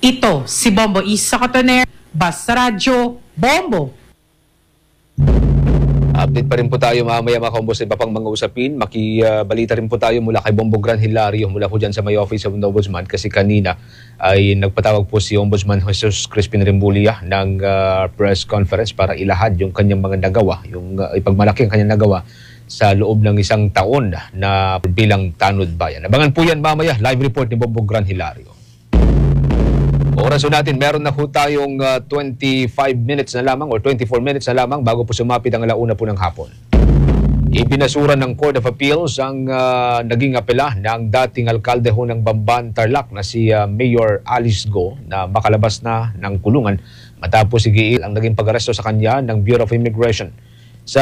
Ito si Bombo Isa Cotoner, Basta Radyo, Bombo. Update pa rin po tayo mamaya mga kaumbos sa iba pang mga usapin. Makibalita rin po tayo mula kay Bombo Gran Hilario mula po dyan sa may office of the Ombudsman kasi kanina ay nagpatawag po si Ombudsman Jesus Crispin Rimbulia ng press conference para ilahad yung kanyang mga nagawa, yung ipagmalaki ang kanyang nagawa sa loob ng isang taon na bilang tanod bayan. Abangan po yan mamaya, live report ni Bombo Gran Hilario. Oras natin, meron na po tayong 25 minutes na lamang or 24 minutes na lamang bago po sumapit ang alauna po ng hapon. Ibinasura ng Court of Appeals ang naging apela ng dating alkalde ho ng Bamban, Tarlac na si Mayor Alice Go na makalabas na ng kulungan matapos sigiil ang naging pag-aresto sa kanya ng Bureau of Immigration. Sa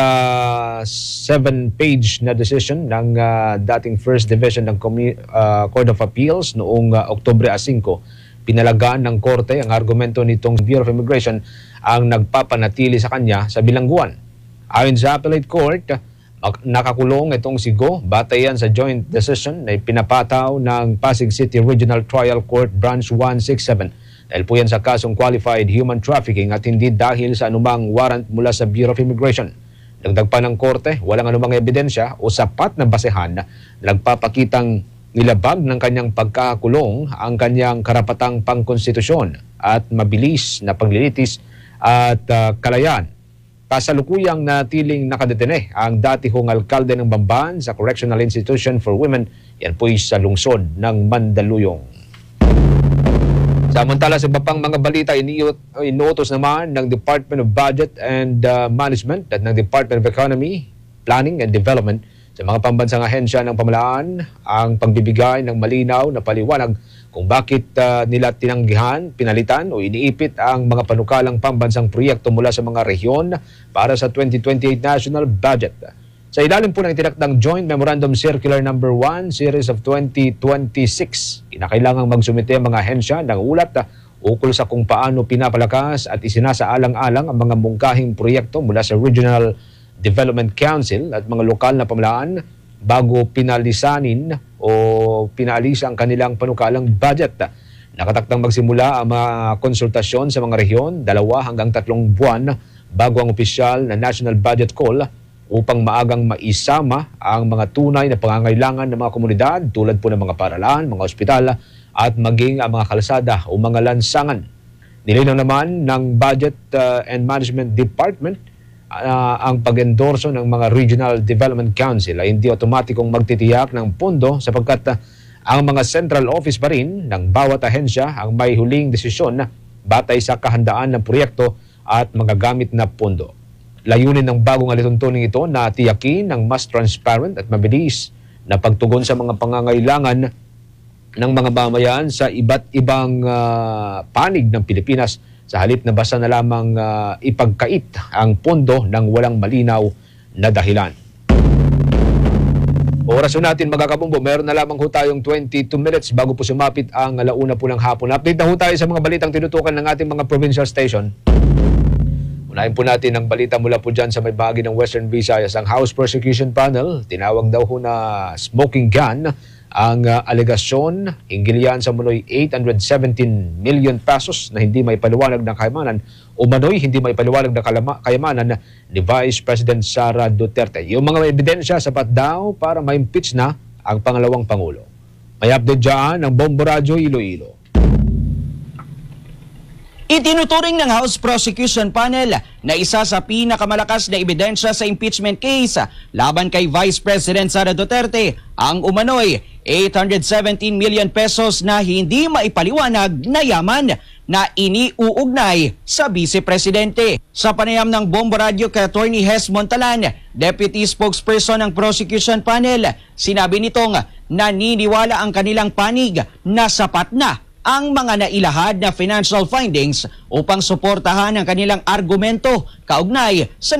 7-page na decision ng dating First Division ng Court of Appeals noong Oktubre 5, pinalagaan ng korte ang argumento nitong Bureau of Immigration ang nagpapanatili sa kanya sa bilangguan. Ayon sa Appellate Court, nakakulong itong si Go batayan sa joint decision na pinapataw ng Pasig City Regional Trial Court Branch 167 dahil po yan sa kasong qualified human trafficking at hindi dahil sa anumang warrant mula sa Bureau of Immigration. Dagdag pa ng korte, walang anumang ebidensya o sapat na basehan na nagpapakitang nilabag ng kanyang pagkakulong ang kanyang karapatang pangkonstitusyon at mabilis na paglilitis at kalayaan. Kasalukuyang natiling nakadetene ang dati hong alkalde ng Bamban sa Correctional Institution for Women, yan po'y sa lungsod ng Mandaluyong. Samantala sa iba pang mga balita, inuutos naman ng Department of Budget and Management at ng Department of Economy, Planning and Development sa mga pambansang ahensya ng pamahalaan ang pagbibigay ng malinaw na paliwanag kung bakit nila tinanggihan, pinalitan o iniipit ang mga panukalang pambansang proyekto mula sa mga rehiyon para sa 2028 National Budget. Sa ilalim po ng tinakdang Joint Memorandum Circular No. 1 Series of 2026, kinakailangang magsumite ang mga ahensya ng ulat ukol sa kung paano pinapalakas at isinasaalang-alang ang mga mungkahing proyekto mula sa Regional Development Council at mga lokal na pamahalaan bago pinalisanin o pinaalis ang kanilang panukalang budget. Nakatakdang magsimula ang mga konsultasyon sa mga rehiyon 2 hanggang 3 buwan bago ang opisyal na National Budget Call upang maagang maisama ang mga tunay na pangangailangan ng mga komunidad tulad po ng mga paralan, mga ospital at maging ang mga kalsada o mga lansangan. Nilinaw naman ng Budget and Management Department ang pag-endorso ng mga Regional Development Council ay hindi otomatikong magtitiyak ng pondo sapagkat ang mga central office pa rin ng bawat ahensya ang may huling desisyon batay sa kahandaan ng proyekto at magagamit na pondo. Layunin ng bagong alituntunin ito na tiyakin ng mas transparent at mabilis na pagtugon sa mga pangangailangan ng mga mamayan sa iba't ibang panig ng Pilipinas sa halip na basta na lamang ipagkait ang pondo ng walang malinaw na dahilan. Oras natin mga kabombo, meron na lamang ho tayong 22 minutes bago po sumapit ang alauna po ng hapon. Update na ho tayo sa mga balitang tinutukan ng ating mga provincial station. Unahin po natin ang balita mula po dyan sa may bahagi ng Western Visayas. Ang House Prosecution Panel, tinawag daw ho na smoking gun ang alegasyon hinggil yan sa manoy 817 million pesos na hindi may paliwanag ng kayamanan o manoy hindi may paliwanag ng kayamanan ni Vice President Sara Duterte. Yung mga ebidensya sapat daw para ma-impeach na ang pangalawang Pangulo. May update dyan ng Bombo Radyo Iloilo. Itinuturing ng House Prosecution Panel na isa sa pinakamalakas na ebidensya sa impeachment case laban kay Vice President Sara Duterte ang umano'y 817 million pesos na hindi maipaliwanag na yaman na iniuugnay sa Vice Presidente. Sa panayam ng Bombo Radio kay Attorney Hes Montalan, Deputy Spokesperson ng Prosecution Panel, sinabi nitong naniniwala ang kanilang panig na sapat na ang mga nailahad na financial findings upang suportahan ang kanilang argumento kaugnay sa